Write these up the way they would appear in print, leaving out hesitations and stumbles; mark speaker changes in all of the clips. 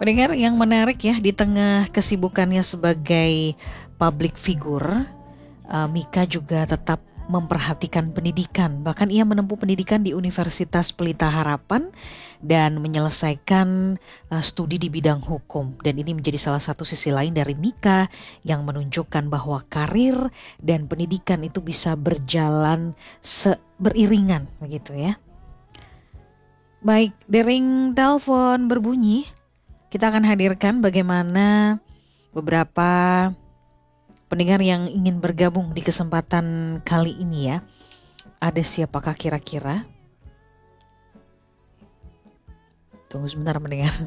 Speaker 1: Pendengar yang menarik ya, di tengah kesibukannya sebagai public figure, Mika juga tetap memperhatikan pendidikan. Bahkan ia menempuh pendidikan di Universitas Pelita Harapan dan menyelesaikan studi di bidang hukum. Dan ini menjadi salah satu sisi lain dari Mika yang menunjukkan bahwa karir dan pendidikan itu bisa berjalan beriringan begitu ya. Baik, dering telepon berbunyi. Kita akan hadirkan bagaimana beberapa pendengar yang ingin bergabung di kesempatan kali ini ya. Ada siapakah kira-kira? Tunggu sebentar pendengar.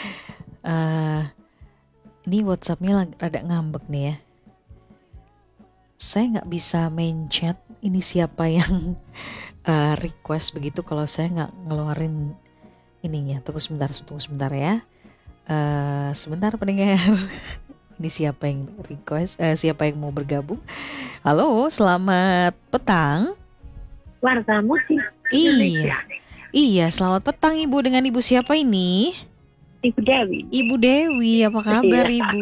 Speaker 1: Ini WhatsApp-nya rada ngambek nih ya. Saya nggak bisa main chat. Ini siapa yang request begitu kalau saya nggak ngeluarin ininya. Tunggu sebentar ya. Sebentar pendengar. Ini siapa yang request? Siapa yang mau bergabung? Halo, selamat petang.
Speaker 2: Warta Musik Indonesia.
Speaker 1: Iya, selamat petang Ibu. Dengan Ibu siapa ini?
Speaker 2: Ibu Dewi.
Speaker 1: Ibu Dewi, apa kabar Ibu?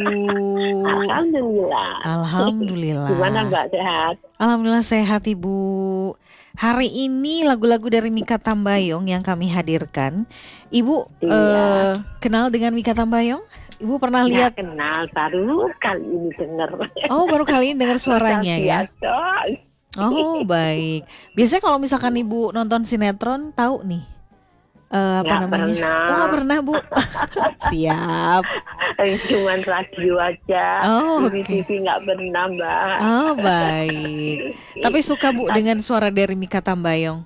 Speaker 2: Alhamdulillah. Gimana Mbak, sehat?
Speaker 1: Alhamdulillah sehat Ibu. Hari ini lagu-lagu dari Mikha Tambayong yang kami hadirkan. Ibu kenal dengan Mikha Tambayong? Ibu pernah lihat?
Speaker 2: Kenal, baru kali ini dengar.
Speaker 1: Oh, baru kali ini dengar suaranya ya? Oh, baik. Biasanya kalau misalkan Ibu nonton sinetron, tahu nih apa namanya?
Speaker 2: Pernah.
Speaker 1: Oh, nggak pernah Bu. Siap.
Speaker 2: Cuman radio aja.
Speaker 1: Oh,
Speaker 2: TV nggak pernah Mbak.
Speaker 1: Oh, baik. Tapi suka Bu dengan suara dari Mikha Tambayong?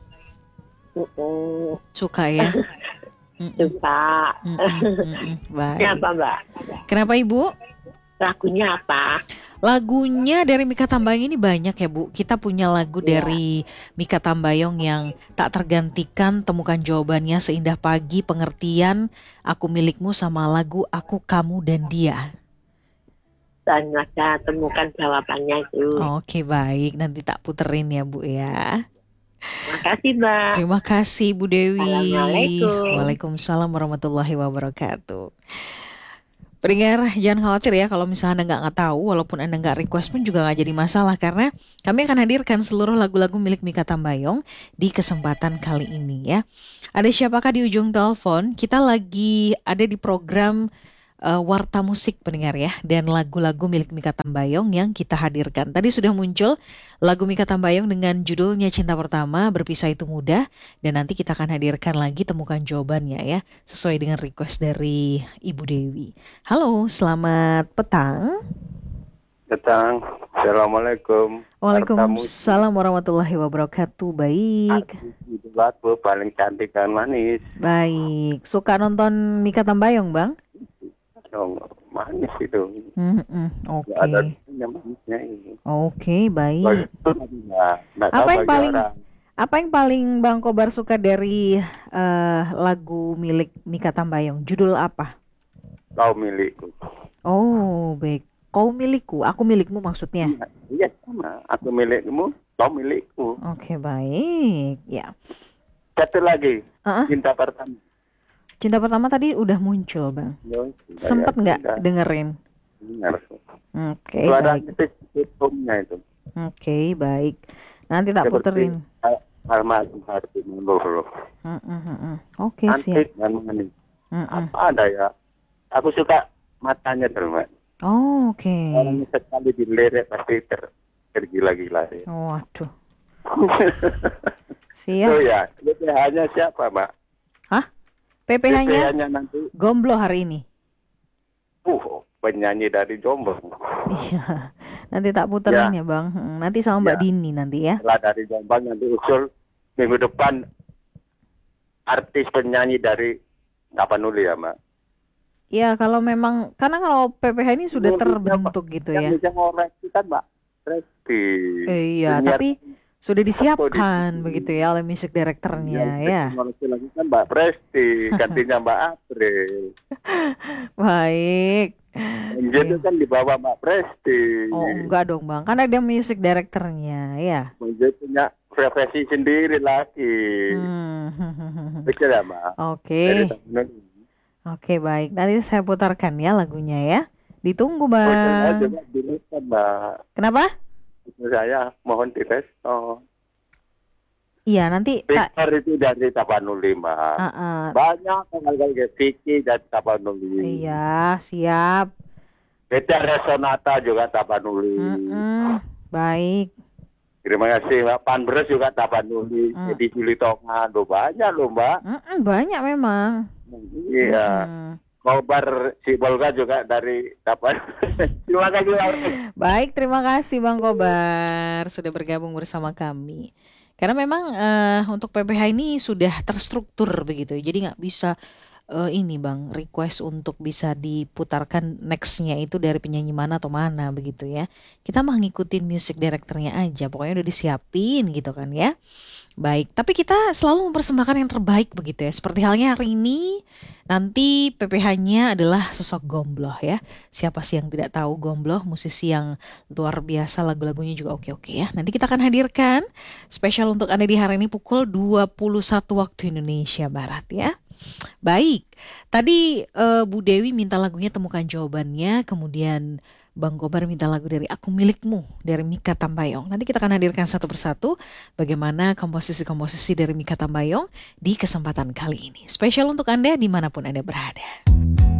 Speaker 1: Suka ya?
Speaker 2: Suka.
Speaker 1: Baik.
Speaker 2: Kenapa Mbak?
Speaker 1: Kenapa Ibu?
Speaker 2: Lagunya apa?
Speaker 1: Lagunya dari Mikha Tambayong ini banyak ya Bu. Kita punya lagu dari Mikha Tambayong yang tak tergantikan, temukan jawabannya, seindah pagi, pengertian, aku milikmu, sama lagu Aku, Kamu, dan Dia.
Speaker 2: Dan ada temukan jawabannya itu.
Speaker 1: Oke, baik, nanti tak puterin ya Bu ya.
Speaker 2: Terima kasih Mbak.
Speaker 1: Terima kasih Bu Dewi.
Speaker 2: Assalamualaikum.
Speaker 1: Waalaikumsalam warahmatullahi wabarakatuh. Pendengar jangan khawatir ya kalau misalnya Anda nggak tahu, walaupun Anda nggak request pun juga nggak jadi masalah, karena kami akan hadirkan seluruh lagu-lagu milik Mikha Tambayong di kesempatan kali ini ya. Ada siapakah di ujung telepon? Kita lagi ada di program Warta Musik pendengar ya, dan lagu-lagu milik Mikha Tambayong yang kita hadirkan. Tadi sudah muncul lagu Mikha Tambayong dengan judulnya Cinta Pertama, Berpisah Itu Mudah, dan nanti kita akan hadirkan lagi Temukan Jawabannya ya, sesuai dengan request dari Ibu Dewi. Halo, selamat petang.
Speaker 3: Petang, Assalamualaikum.
Speaker 1: Waalaikumsalam warahmatullahi wabarakatuh. Baik.
Speaker 3: Itu lagu paling cantik dan manis.
Speaker 1: Baik, suka nonton Mikha Tambayong Bang?
Speaker 3: Manis itu.
Speaker 1: Oke.
Speaker 3: Ada manisnya ini.
Speaker 1: Oke, baik. Apa yang paling Bang Kobar suka dari lagu milik Mikha Tambayong? Judul apa?
Speaker 3: Kau milikku.
Speaker 1: Oh, baik. Kau milikku, aku milikmu maksudnya.
Speaker 3: Iya, sama. Aku milikmu, kau milikku.
Speaker 1: Oke, baik. Ya.
Speaker 3: Satu lagi. Cinta Pertama.
Speaker 1: Cinta Pertama tadi udah muncul, Bang. Sempet nggak dengerin?
Speaker 3: Dengar.
Speaker 1: Oke, baik.
Speaker 3: Itu.
Speaker 1: Oke, baik. Nanti tak puterin.
Speaker 3: Almarhum Hati Manggoro.
Speaker 1: Oke, siap.
Speaker 3: Apa ada ya? Aku suka matanya terus, Mbak.
Speaker 1: Oh, oke.
Speaker 3: Orang sekali dilirik pasti tergila-gila ya.
Speaker 1: Waduh. Siap.
Speaker 3: Oh ya, PPH-nya siapa, Mbak?
Speaker 1: Hah? PPH-nya
Speaker 3: nanti
Speaker 1: Gomblo hari ini.
Speaker 3: Penyanyi dari Jombang.
Speaker 1: Iya. Nanti tak puterin ya, Bang. Nanti sama Mbak Dini nanti ya.
Speaker 3: Setelah dari Jombang nanti usul minggu depan artis penyanyi dari Tapanuli ya, Mbak.
Speaker 1: Ya, kalau memang karena kalau PPH ini sudah terbentuk gitu ya.
Speaker 3: Yang bisa ngoreksi kan, Mbak. Resti.
Speaker 1: Iya, tapi sudah disiapkan begitu ya oleh music directornya ya.
Speaker 3: Lagi kan Mbak Presti, gantinya Mbak April.
Speaker 1: Baik.
Speaker 3: Jadi kan dibawa Mbak Presti.
Speaker 1: Oh enggak dong Bang, kan ada music directornya ya.
Speaker 3: Dia punya profesi sendiri lagi. Betul ya Mbak?
Speaker 1: Oke. Oke, baik. Nanti saya putarkan ya lagunya ya. Ditunggu,
Speaker 3: Saya
Speaker 1: Bang.
Speaker 3: juga direspon, Mbak.
Speaker 1: Kenapa?
Speaker 3: Saya mohon direspon.
Speaker 1: Iya, nanti
Speaker 3: Victor itu dari Tapanuli, Mbak. Banyak kayak Vicky dari Tapanuli.
Speaker 1: Iya, siap.
Speaker 3: Beda Resonata juga Tapanuli.
Speaker 1: Baik.
Speaker 3: Terima kasih, Mbak. Panbres juga Tapanuli. Jadi Juli Tonga. Banyak loh, Mbak.
Speaker 1: Banyak memang.
Speaker 3: Iya. Kobar si Bolga juga dari Tapanuli. Terima kasih, Mbak.
Speaker 1: Baik, terima kasih Bang Kobar sudah bergabung bersama kami. Karena memang untuk PPH ini sudah terstruktur begitu, jadi nggak bisa ini Bang request untuk bisa diputarkan nextnya itu dari penyanyi mana atau mana begitu ya. Kita mah ngikutin music directornya aja, pokoknya udah disiapin gitu kan ya. Baik, tapi kita selalu mempersembahkan yang terbaik begitu ya. Seperti halnya hari ini, nanti PPH-nya adalah sosok Gombloh ya. Siapa sih yang tidak tahu Gombloh, musisi yang luar biasa, lagu-lagunya juga oke-oke ya. Nanti kita akan hadirkan spesial untuk Anda di hari ini pukul 21 waktu Indonesia Barat ya. Baik, tadi Bu Dewi minta lagunya Temukan Jawabannya, kemudian Bang Kobar minta lagu dari Aku Milikmu dari Mikha Tambayong. Nanti kita akan hadirkan satu persatu bagaimana komposisi-komposisi dari Mikha Tambayong di kesempatan kali ini. Spesial untuk Anda dimanapun Anda berada.